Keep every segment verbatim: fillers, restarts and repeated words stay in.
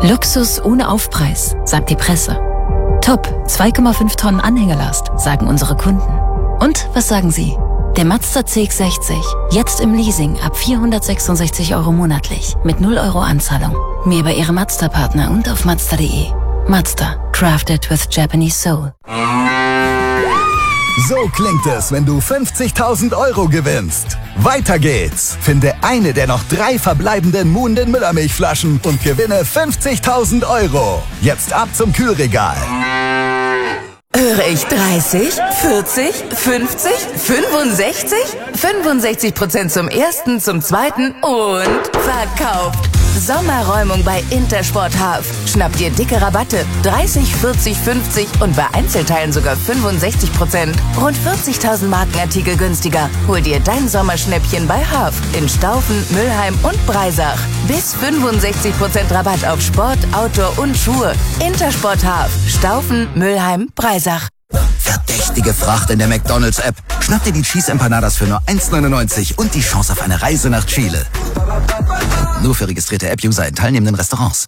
Luxus ohne Aufpreis, sagt die Presse. Top, zwei Komma fünf Tonnen Anhängelast, sagen unsere Kunden. Und was sagen Sie? Der Mazda C X sechzig, jetzt im Leasing ab vierhundertsechsundsechzig Euro monatlich, mit null Euro Anzahlung. Mehr bei Ihrem Mazda-Partner und auf Mazda punkt de. Mazda, crafted with Japanese soul. So klingt es, wenn du fünfzigtausend Euro gewinnst. Weiter geht's. Finde eine der noch drei verbleibenden Muhnden Müllermilchflaschen und gewinne fünfzigtausend Euro. Jetzt ab zum Kühlregal. Höre ich dreißig, vierzig, fünfzig, fünfundsechzig? fünfundsechzig Prozent zum ersten, zum zweiten und verkauft. Sommerräumung bei Intersport Half. Schnapp dir dicke Rabatte. dreißig, vierzig, fünfzig und bei Einzelteilen sogar fünfundsechzig Prozent. Rund vierzigtausend Markenartikel günstiger. Hol dir dein Sommerschnäppchen bei Half in Staufen, Mülheim und Breisach. Bis fünfundsechzig Prozent Rabatt auf Sport, Outdoor und Schuhe. Intersport Half. Staufen, Mülheim, Breisach. Verdächtige Fracht in der McDonald's-App. Schnapp dir die Cheese Empanadas für nur eins neunundneunzig und die Chance auf eine Reise nach Chile. Nur für registrierte App-User in teilnehmenden Restaurants.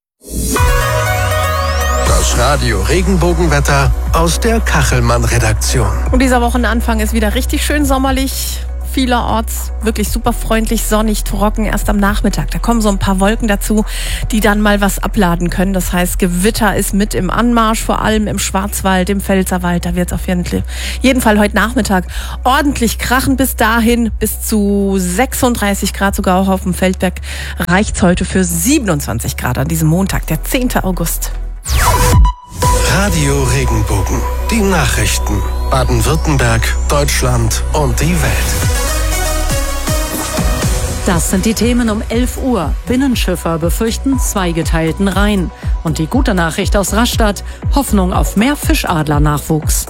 Das Radio Regenbogenwetter aus der Kachelmann-Redaktion. Und dieser Wochenanfang ist wieder richtig schön sommerlich. Vielerorts wirklich super freundlich, sonnig, trocken, erst am Nachmittag. Da kommen so ein paar Wolken dazu, die dann mal was abladen können. Das heißt, Gewitter ist mit im Anmarsch, vor allem im Schwarzwald, im Pfälzerwald. Da wird es auf jeden Fall heute Nachmittag ordentlich krachen. Bis dahin, bis zu sechsunddreißig Grad, sogar auch auf dem Feldberg, reicht es heute für siebenundzwanzig Grad an diesem Montag, der zehnten August. Radio Regenbogen. Die Nachrichten. Baden-Württemberg, Deutschland und die Welt. Das sind die Themen um elf Uhr. Binnenschiffer befürchten zweigeteilten Rhein. Und die gute Nachricht aus Rastatt: Hoffnung auf mehr Fischadler-Nachwuchs.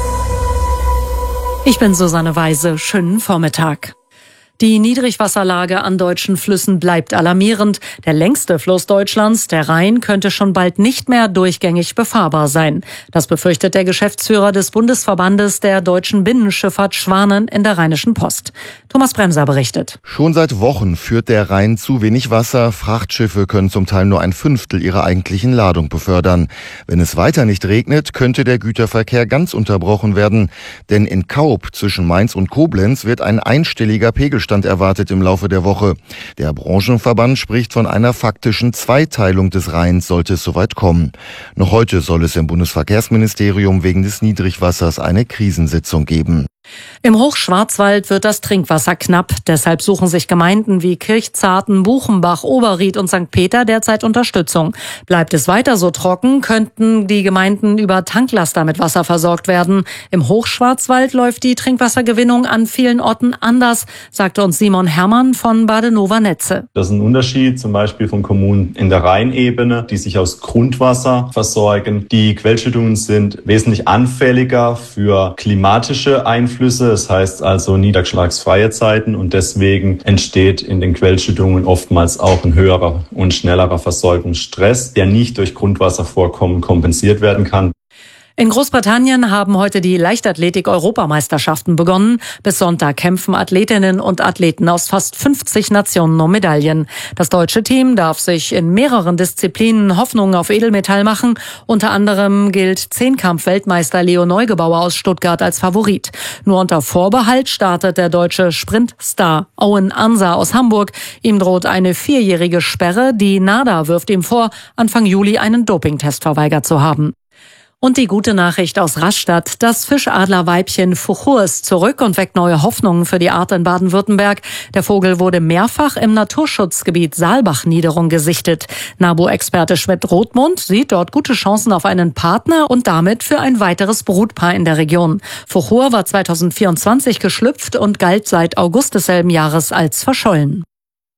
Ich bin Susanne Weise. Schönen Vormittag. Die Niedrigwasserlage an deutschen Flüssen bleibt alarmierend. Der längste Fluss Deutschlands, der Rhein, könnte schon bald nicht mehr durchgängig befahrbar sein. Das befürchtet der Geschäftsführer des Bundesverbandes der deutschen Binnenschifffahrt Schwanen in der Rheinischen Post. Thomas Bremser berichtet. Schon seit Wochen führt der Rhein zu wenig Wasser. Frachtschiffe können zum Teil nur ein Fünftel ihrer eigentlichen Ladung befördern. Wenn es weiter nicht regnet, könnte der Güterverkehr ganz unterbrochen werden. Denn in Kaub zwischen Mainz und Koblenz wird ein einstelliger Pegelstand erwartet im Laufe der Woche. Der Branchenverband spricht von einer faktischen Zweiteilung des Rheins, sollte es soweit kommen. Noch heute soll es im Bundesverkehrsministerium wegen des Niedrigwassers eine Krisensitzung geben. Im Hochschwarzwald wird das Trinkwasser knapp. Deshalb suchen sich Gemeinden wie Kirchzarten, Buchenbach, Oberried und Sankt Peter derzeit Unterstützung. Bleibt es weiter so trocken, könnten die Gemeinden über Tanklaster mit Wasser versorgt werden. Im Hochschwarzwald läuft die Trinkwassergewinnung an vielen Orten anders, sagte uns Simon Herrmann von Badenova Netze. Das ist ein Unterschied zum Beispiel von Kommunen in der Rheinebene, die sich aus Grundwasser versorgen. Die Quellschüttungen sind wesentlich anfälliger für klimatische Einflüsse. Das heißt also niederschlagsfreie Zeiten, und deswegen entsteht in den Quellschüttungen oftmals auch ein höherer und schnellerer Versorgungsstress, der nicht durch Grundwasservorkommen kompensiert werden kann. In Großbritannien haben heute die Leichtathletik-Europameisterschaften begonnen. Bis Sonntag kämpfen Athletinnen und Athleten aus fast fünfzig Nationen um Medaillen. Das deutsche Team darf sich in mehreren Disziplinen Hoffnungen auf Edelmetall machen. Unter anderem gilt Zehnkampf-Weltmeister Leo Neugebauer aus Stuttgart als Favorit. Nur unter Vorbehalt startet der deutsche Sprintstar Owen Ansa aus Hamburg. Ihm droht eine vierjährige Sperre. Die NADA wirft ihm vor, Anfang Juli einen Dopingtest verweigert zu haben. Und die gute Nachricht aus Rastatt: Das Fischadlerweibchen Fuchur ist zurück und weckt neue Hoffnungen für die Art in Baden-Württemberg. Der Vogel wurde mehrfach im Naturschutzgebiet Saalbach-Niederung gesichtet. NABU-Experte Schmidt-Rothmund sieht dort gute Chancen auf einen Partner und damit für ein weiteres Brutpaar in der Region. Fuchur war zweitausendvierundzwanzig geschlüpft und galt seit August desselben Jahres als verschollen.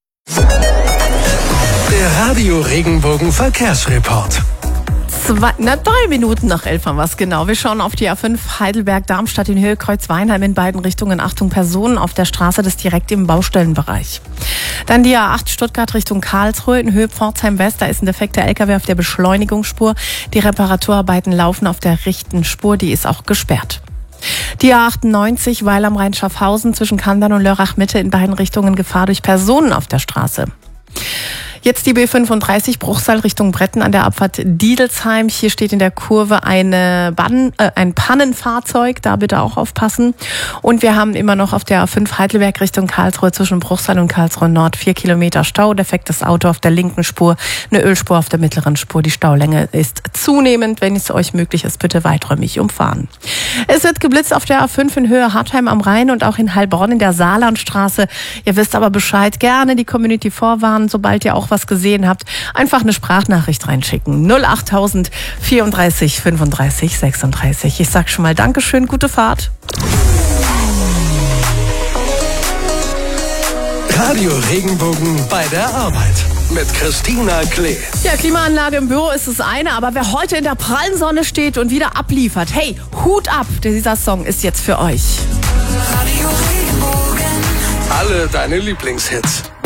Der Radio Regenbogen Verkehrsreport. Zwei, na, drei Minuten nach elf haben wir es genau. Wir schauen auf die A fünf Heidelberg-Darmstadt in Höhe Kreuz-Weinheim in beiden Richtungen. Achtung, Personen auf der Straße, das direkt im Baustellenbereich. Dann die A acht Stuttgart Richtung Karlsruhe in Höhe Pforzheim-West. Da ist ein defekter L K W auf der Beschleunigungsspur. Die Reparaturarbeiten laufen auf der rechten Spur. Die ist auch gesperrt. Die A achtundneunzig Weil am Rhein Schaffhausen zwischen Kandern und Lörrach Mitte in beiden Richtungen Gefahr durch Personen auf der Straße. Jetzt die B fünfunddreißig Bruchsal Richtung Bretten an der Abfahrt Diedelsheim. Hier steht in der Kurve eine Bann, äh, ein Pannenfahrzeug, da bitte auch aufpassen. Und wir haben immer noch auf der A fünf Heidelberg Richtung Karlsruhe zwischen Bruchsal und Karlsruhe Nord vier Kilometer Stau. Defektes Auto auf der linken Spur, eine Ölspur auf der mittleren Spur. Die Staulänge ist zunehmend. Wenn es euch möglich ist, bitte weiträumig umfahren. Es wird geblitzt auf der A fünf in Höhe Hartheim am Rhein und auch in Heilbronn in der Saarlandstraße. Ihr wisst aber Bescheid, gerne die Community vorwarnen, sobald ihr auch was gesehen habt. Einfach eine Sprachnachricht reinschicken. null achttausend vierunddreißig fünfunddreißig sechsunddreißig. Ich sag schon mal Dankeschön, gute Fahrt. Radio Regenbogen bei der Arbeit mit Christina Klee. Ja, Klimaanlage im Büro ist das eine, aber wer heute in der prallen Sonne steht und wieder abliefert, hey, Hut ab, dieser Song ist jetzt für euch. Alle deine Lieblingshits.